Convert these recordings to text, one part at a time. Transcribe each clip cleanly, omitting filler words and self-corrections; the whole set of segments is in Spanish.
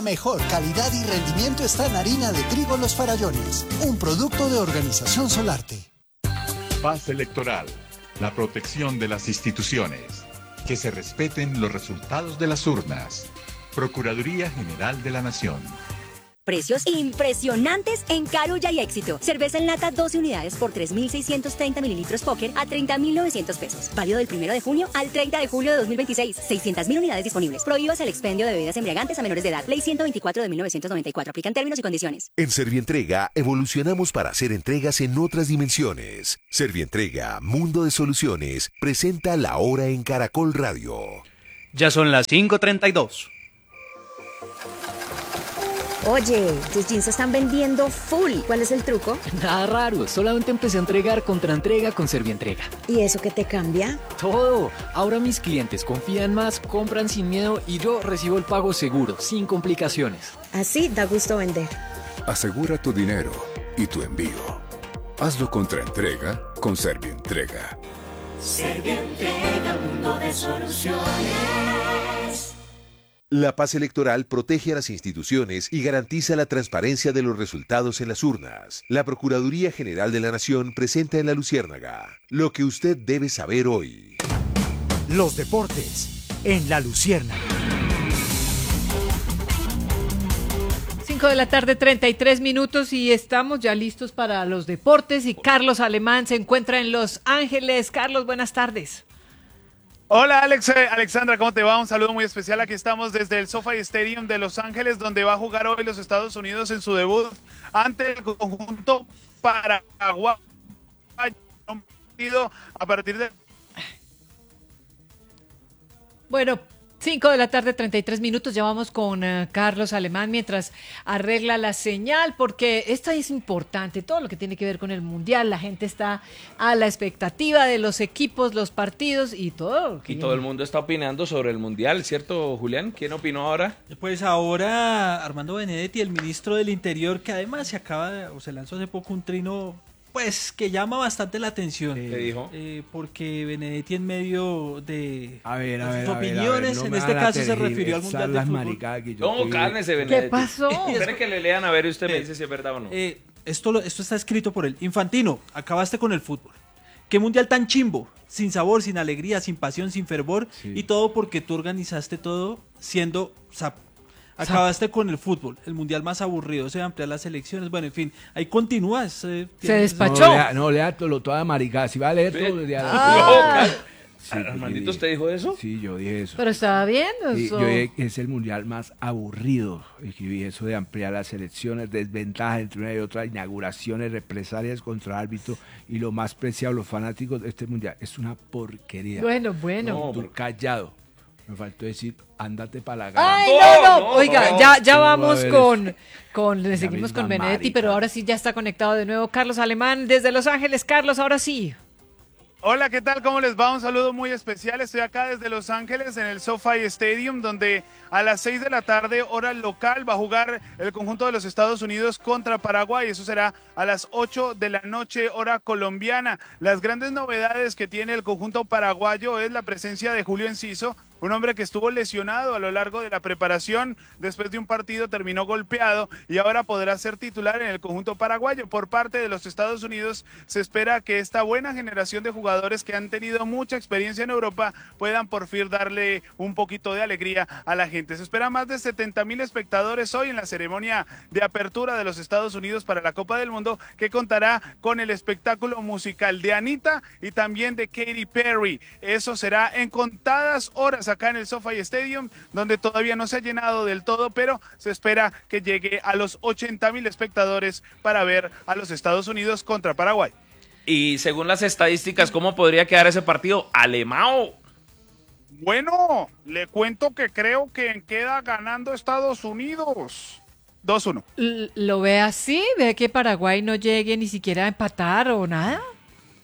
Mejor calidad y rendimiento está en harina de trigo Los Farallones, un producto de Organización Solarte. Paz electoral, la protección de las instituciones, que se respeten los resultados de las urnas. Procuraduría General de la Nación. Precios impresionantes en Carulla y Éxito. Cerveza en lata 12 unidades por 3.630 mililitros Póker a 30.900 pesos. Válido del 1 de junio al 30 de julio de 2026. 600.000 unidades disponibles. Prohíbas el expendio de bebidas embriagantes a menores de edad. Ley 124 de 1994. Aplican términos y condiciones. En Servientrega evolucionamos para hacer entregas en otras dimensiones. Servientrega, Mundo de Soluciones, presenta La Hora en Caracol Radio. Ya son las 5:32. Oye, tus jeans se están vendiendo full. ¿Cuál es el truco? Nada raro, solamente empecé a entregar contra entrega con Servientrega. ¿Y eso qué te cambia? Todo. Ahora mis clientes confían más, compran sin miedo y yo recibo el pago seguro, sin complicaciones. Así da gusto vender. Asegura tu dinero y tu envío. Hazlo contra entrega con Servientrega. Servientrega, mundo de soluciones. La paz electoral protege a las instituciones y garantiza la transparencia de los resultados en las urnas. La Procuraduría General de la Nación presenta en La Luciérnaga lo que usted debe saber hoy. Los deportes en La Luciérnaga. 5:33 p.m. y estamos ya listos para los deportes y Carlos Alemán se encuentra en Los Ángeles. Carlos, buenas tardes. Hola Alexandra, ¿cómo te va? Un saludo muy especial. Aquí estamos desde el SoFi Stadium de Los Ángeles, donde va a jugar hoy los Estados Unidos en su debut ante el conjunto Paraguay. A partir de... Bueno, 5:33 p.m. ya vamos con Carlos Alemán mientras arregla la señal, porque esto es importante, todo lo que tiene que ver con el Mundial. La gente está a la expectativa de los equipos, los partidos y todo. Y todo el mundo está opinando sobre el Mundial, ¿cierto, Julián? ¿Quién opinó ahora? Pues ahora Armando Benedetti, el ministro del Interior, que además se lanzó hace poco un trino pues que llama bastante la atención. ¿Qué dijo? Porque Benedetti en medio de sus opiniones, no en este caso se refirió al Mundial de Fútbol. No, cálmese, Benedetti. ¿Qué pasó? Espere que le lean a ver y usted me dice si es verdad o no. Esto está escrito por él. Infantino, acabaste con el fútbol. ¿Qué Mundial tan chimbo? Sin sabor, sin alegría, sin pasión, sin fervor. Sí. Y todo porque tú organizaste todo siendo acabaste con el fútbol, el mundial más aburrido, se ampliar las elecciones, bueno, en fin, ahí continúa. Se despachó. No, lea toda maricada, si va a leer todo. Sí, Armandito, ¿usted dijo eso? Sí, yo dije eso. Pero estaba bien. Yo dije que es el mundial más aburrido. Escribí eso de ampliar las elecciones, desventajas entre una y otra, inauguraciones, represalias contra árbitro y lo más preciado, los fanáticos de este mundial. Es una porquería. Bueno. No, tú callado. Me faltó decir, ándate para la gana. ¡Ay, no! Oiga, ya vamos seguimos con Benedetti, pero ahora sí ya está conectado de nuevo Carlos Alemán desde Los Ángeles. Carlos, ahora sí. Hola, ¿qué tal? ¿Cómo les va? Un saludo muy especial. Estoy acá desde Los Ángeles en el SoFi Stadium, donde a las 6 de la tarde, hora local, va a jugar el conjunto de los Estados Unidos contra Paraguay. Eso será a las 8 de la noche, hora colombiana. Las grandes novedades que tiene el conjunto paraguayo es la presencia de Julio Enciso, un hombre que estuvo lesionado a lo largo de la preparación, después de un partido terminó golpeado y ahora podrá ser titular en el conjunto paraguayo. Por parte de los Estados Unidos se espera que esta buena generación de jugadores que han tenido mucha experiencia en Europa puedan por fin darle un poquito de alegría a la gente. Se espera más de 70,000 espectadores hoy en la ceremonia de apertura de los Estados Unidos para la Copa del Mundo, que contará con el espectáculo musical de Anita y también de Katy Perry. Eso será en contadas horas acá en el SoFi Stadium, donde todavía no se ha llenado del todo, pero se espera que llegue a los 80,000 espectadores para ver a los Estados Unidos contra Paraguay. Y según las estadísticas, ¿cómo podría quedar ese partido? ¿Alemão? Bueno, le cuento que creo que queda ganando Estados Unidos 2-1. ¿Lo ve así? ¿Ve que Paraguay no llegue ni siquiera a empatar o nada?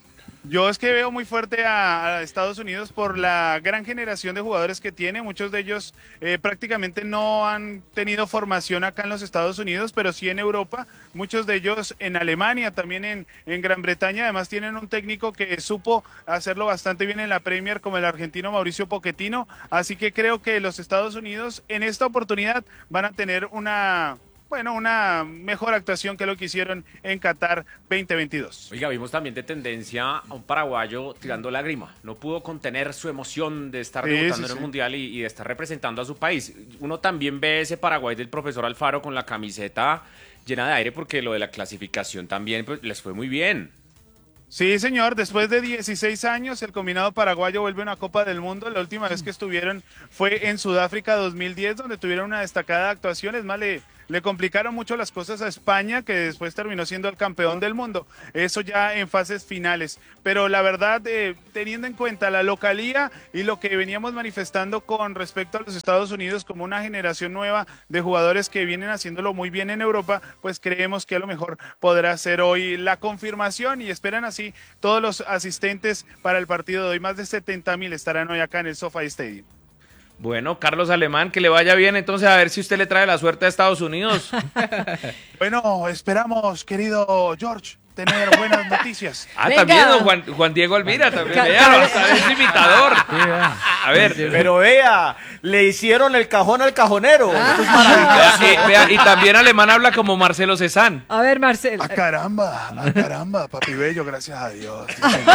Yo es que veo muy fuerte a Estados Unidos por la gran generación de jugadores que tiene. Muchos de ellos prácticamente no han tenido formación acá en los Estados Unidos, pero sí en Europa. Muchos de ellos en Alemania, también en Gran Bretaña. Además tienen un técnico que supo hacerlo bastante bien en la Premier, como el argentino Mauricio Pochettino. Así que creo que los Estados Unidos en esta oportunidad van a tener una mejor actuación que lo que hicieron en Qatar 2022. Oiga, vimos también de tendencia a un paraguayo tirando lágrima. No pudo contener su emoción de estar debutando en el Mundial y de estar representando a su país. Uno también ve ese Paraguay del profesor Alfaro con la camiseta llena de aire porque lo de la clasificación también pues, les fue muy bien. Sí, señor, después de 16 años el combinado paraguayo vuelve a una Copa del Mundo. La última vez que estuvieron fue en Sudáfrica 2010, donde tuvieron una destacada actuación. Es más, le complicaron mucho las cosas a España, que después terminó siendo el campeón del mundo. Eso ya en fases finales. Pero la verdad, teniendo en cuenta la localía y lo que veníamos manifestando con respecto a los Estados Unidos como una generación nueva de jugadores que vienen haciéndolo muy bien en Europa, pues creemos que a lo mejor podrá ser hoy la confirmación y esperan así todos los asistentes para el partido de hoy. Más de 70,000 estarán hoy acá en el SoFi Stadium. Bueno, Carlos Alemán, que le vaya bien, entonces a ver si usted le trae la suerte a Estados Unidos. Bueno, esperamos, querido George, tener buenas noticias. Ah, venga. También don Juan Diego Alvira, también, vea, es imitador. A ver. Pero vea, le hicieron el cajón al cajonero. Esto es maravilloso. Vea, y también Alemán habla como Marcelo Cezanne. A ver, Marcelo. Caramba, papi bello, gracias a Dios.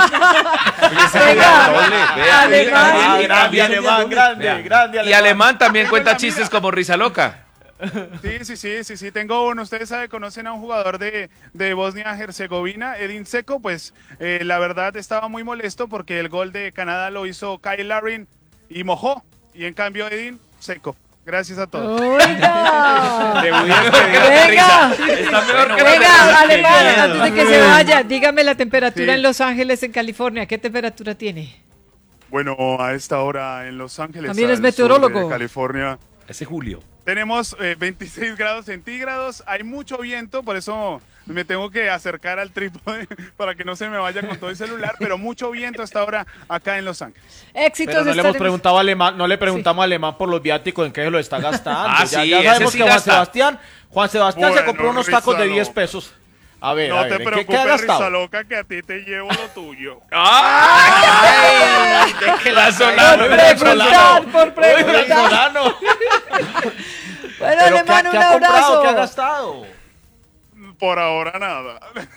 Grande Alemán, grande. Y Alemán también cuenta chistes como Risa Loca. Sí, tengo uno. Ustedes conocen a un jugador de Bosnia-Herzegovina, Edin Dzeko, pues la verdad estaba muy molesto porque el gol de Canadá lo hizo Kyle Larin y mojó, y en cambio Edin Dzeko. Gracias a todos. Venga, Alemán, antes de que se vaya, dígame la temperatura en Los Ángeles, en California. ¿Qué temperatura tiene? Bueno, a esta hora en Los Ángeles, también es meteorólogo. California. Ese Julio. Tenemos 26 grados centígrados, hay mucho viento, por eso me tengo que acercar al trípode para que no se me vaya con todo el celular, pero mucho viento hasta ahora acá en Los Ángeles. Éxitos. Pero no le hemos preguntado a Alemán, no le preguntamos a Alemán por los viáticos en qué se lo está gastando. Ya sabemos sí que Juan Sebastián se compró unos tacos de 10 pesos. A ver, no te preocupes, Risa Loca, que a ti te llevo lo tuyo. ¡Ay! ¿De qué la por preguntar. Bueno, Alemán, un abrazo. ¿Qué ha gastado? Por ahora nada.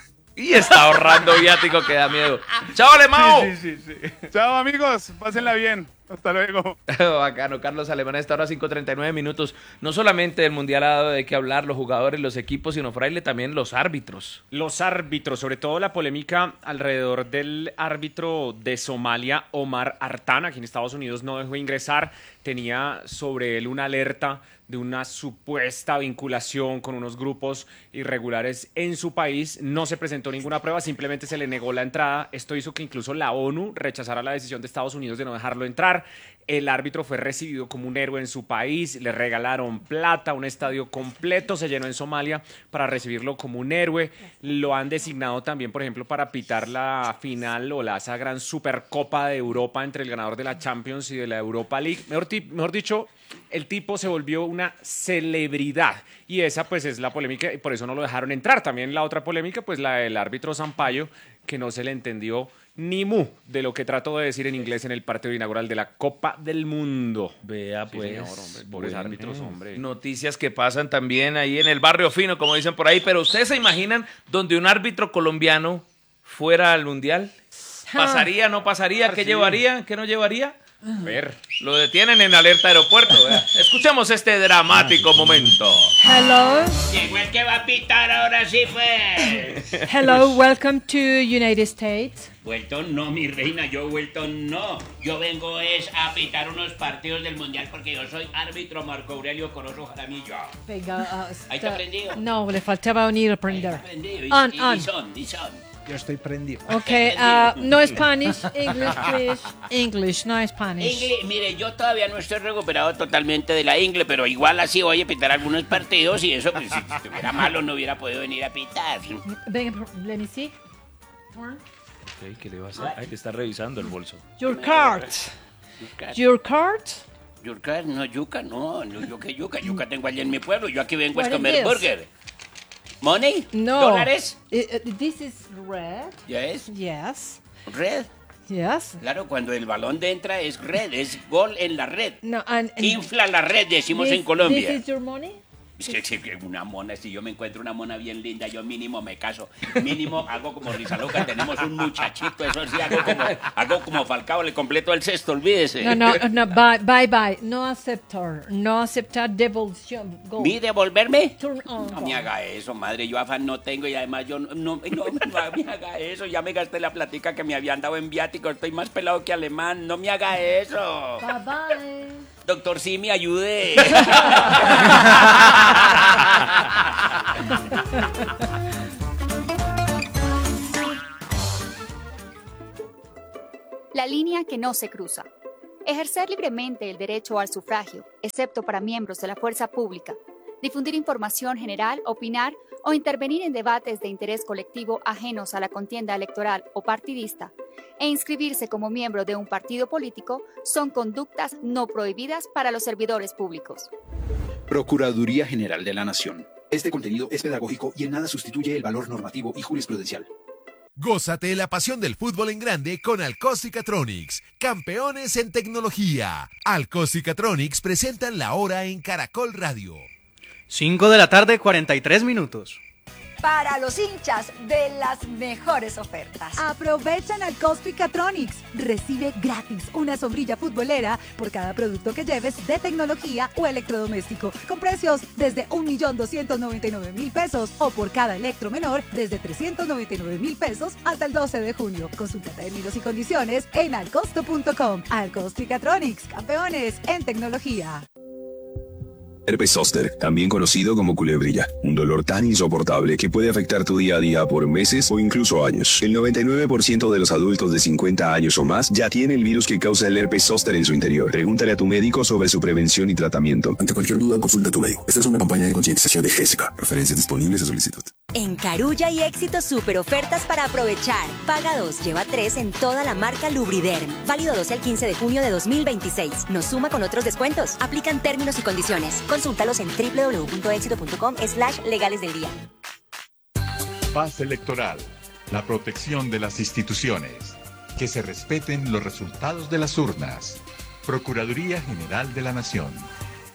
Y está ahorrando viático que da miedo. ¡Chao, Alemán! Sí. Chao, amigos. Pásenla bien. Hasta luego. Bacano, Carlos Alemán, a esta hora 5:39 minutos. No solamente el Mundial ha dado de qué hablar, los jugadores, los equipos, sino Fraile, también los árbitros. Los árbitros, sobre todo la polémica alrededor del árbitro de Somalia, Omar Artan, aquí en Estados Unidos no dejó ingresar. Tenía sobre él una alerta de una supuesta vinculación con unos grupos irregulares en su país. No se presentó ninguna prueba, simplemente se le negó la entrada. Esto hizo que incluso la ONU rechazara la decisión de Estados Unidos de no dejarlo entrar. El árbitro fue recibido como un héroe en su país, le regalaron plata, un estadio completo se llenó en Somalia para recibirlo como un héroe. Lo han designado también, por ejemplo, para pitar la final o esa gran Supercopa de Europa entre el ganador de la Champions y de la Europa League. Mejor dicho, el tipo se volvió una celebridad y esa pues es la polémica y por eso no lo dejaron entrar. También la otra polémica, pues la del árbitro Sampaio, que no se le entendió ni mu de lo que trato de decir en inglés en el partido inaugural de la Copa del Mundo. Vea, pues, señor, hombre, pobres árbitros, hombre. Noticias que pasan también ahí en el barrio fino, como dicen por ahí, pero ¿ustedes se imaginan donde un árbitro colombiano fuera al Mundial? ¿Pasaría, no pasaría? ¿Qué llevaría? ¿Qué no llevaría? A ver, lo detienen en alerta aeropuerto. Escuchemos este dramático momento. Hello. Llegó el que va a pitar, ahora sí fue. Hello, welcome to United States. Vuelto no, mi reina, yo vuelto no. Yo vengo es a pitar unos partidos del Mundial porque yo soy árbitro Marco Aurelio Corozo Jaramillo. Venga, ¿ahí está prendido? No, le faltaba unir a prender. Y son. Yo estoy prendido. Ok, no Spanish, English, please. English, no Spanish. Mire, yo todavía no estoy recuperado totalmente de la ingle, pero igual así voy a pitar algunos partidos y eso, pues si estuviera malo no hubiera podido venir a pitar. Venga, let me see. ¿Qué le va a hacer? Ay, le está revisando el bolso. Your card. Your card. Yuca, no, yuca, no, yo que yuca tengo allá en mi pueblo, yo aquí vengo a What is comer this? burger. ¿Money? No. ¿Dólares? This is red. Yes. Yes. Red. Yes. Claro, cuando el balón entra es red, es gol en la red. No, Infla la red, decimos this, en Colombia. This is your money? Es que una mona, si yo me encuentro una mona bien linda, yo mínimo me caso. Mínimo hago como Risa Loca, tenemos un muchachito, eso sí, hago como Falcao, le completo el cesto, olvídese. No, bye. No aceptar devolución. Go. ¿Mi devolverme? Turn on. No me haga eso, madre, yo afán no tengo y además yo no me haga eso, ya me gasté la platica que me habían dado en viático, estoy más pelado que alemán, no me haga eso. Bye. Doctor, sí, me ayude. La línea que no se cruza. Ejercer libremente el derecho al sufragio, excepto para miembros de la fuerza pública. Difundir información general, opinar o intervenir en debates de interés colectivo ajenos a la contienda electoral o partidista, e inscribirse como miembro de un partido político son conductas no prohibidas para los servidores públicos. Procuraduría General de la Nación. Este contenido es pedagógico y en nada sustituye el valor normativo y jurisprudencial. Gózate la pasión del fútbol en grande con Alcos-Cicatronics, campeones en tecnología. Alcos-Cicatronics presentan la hora en Caracol Radio. 5 de la tarde, 43 minutos. Para los hinchas de las mejores ofertas. Aprovechan Alcos-Cicatronics. Recibe gratis una sombrilla futbolera por cada producto que lleves de tecnología o electrodoméstico, con precios desde 1.299.000 pesos o por cada electro menor desde 399.000 pesos hasta el 12 de junio. Consulta términos y condiciones en alcosto.com. Alcos-Cicatronics, campeones en tecnología. Herpes zóster, también conocido como culebrilla, un dolor tan insoportable que puede afectar tu día a día por meses o incluso años. El 99% de los adultos de 50 años o más ya tiene el virus que causa el herpes zóster en su interior. Pregúntale a tu médico sobre su prevención y tratamiento. Ante cualquier duda, consulta a tu médico. Esta es una campaña de concientización de Jessica. Referencias disponibles a solicitud. En Carulla y Éxito, super ofertas para aprovechar. Paga 2, lleva 3 en toda la marca Lubriderm. Válido 12 al 15 de junio de 2026. Nos suma con otros descuentos. Aplican términos y condiciones. Consúltalos en www.exito.com/legales del día. Paz electoral. La protección de las instituciones. Que se respeten los resultados de las urnas. Procuraduría General de la Nación.